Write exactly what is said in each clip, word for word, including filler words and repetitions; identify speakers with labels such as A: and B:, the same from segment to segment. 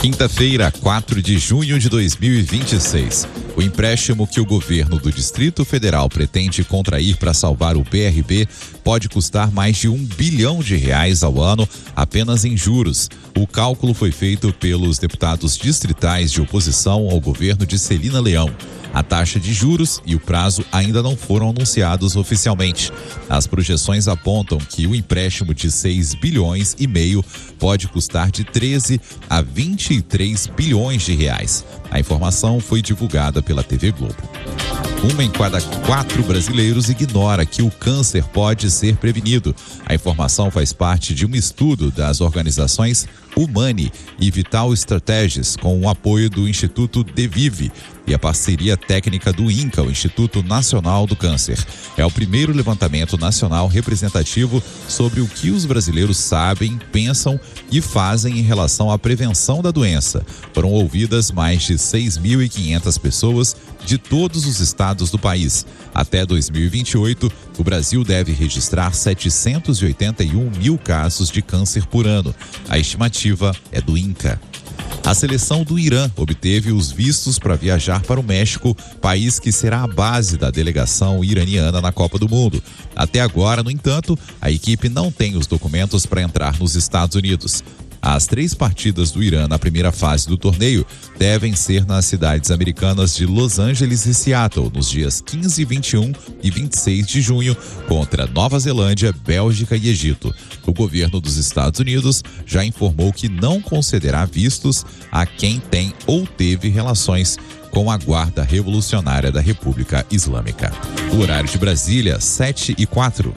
A: Quinta-feira, quatro de junho de dois mil e vinte e seis. O empréstimo que o governo do Distrito Federal pretende contrair para salvar o B R B pode custar mais de um bilhão de reais ao ano apenas em juros. O cálculo foi feito pelos deputados distritais de oposição ao governo de Celina Leão. A taxa de juros e o prazo ainda não foram anunciados oficialmente. As projeções apontam que o empréstimo de seis bilhões e meio pode custar de treze a vinte e três bilhões de reais. A informação foi divulgada pela T V Globo. Uma em cada quatro brasileiros ignora que o câncer pode ser prevenido. A informação faz parte de um estudo das organizações Humane e Vital Strategies, com o apoio do Instituto Devive e a parceria técnica do INCA, o Instituto Nacional do Câncer. É o primeiro levantamento nacional representativo sobre o que os brasileiros sabem, pensam e fazem em relação à prevenção da doença. Foram ouvidas mais de seis mil e quinhentas pessoas de todos os estados do país. Até dois mil e vinte e oito, o Brasil deve registrar setecentos e oitenta e um mil casos de câncer por ano. A estimativa é do INCA. A seleção do Irã obteve os vistos para viajar para o México, país que será a base da delegação iraniana na Copa do Mundo. Até agora, no entanto, a equipe não tem os documentos para entrar nos Estados Unidos. As três partidas do Irã na primeira fase do torneio devem ser nas cidades americanas de Los Angeles e Seattle, nos dias quinze, vinte e um e vinte e seis de junho, contra Nova Zelândia, Bélgica e Egito. O governo dos Estados Unidos já informou que não concederá vistos a quem tem ou teve relações com a Guarda Revolucionária da República Islâmica. O horário de Brasília, sete e quatro.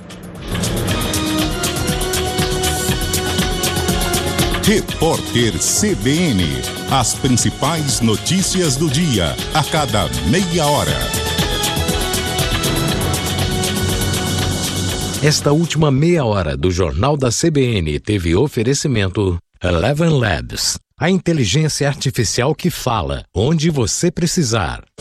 B: Repórter C B N. As principais notícias do dia, a cada meia hora.
C: Esta última meia hora do Jornal da C B N teve oferecimento Eleven Labs. A inteligência artificial que fala onde você precisar.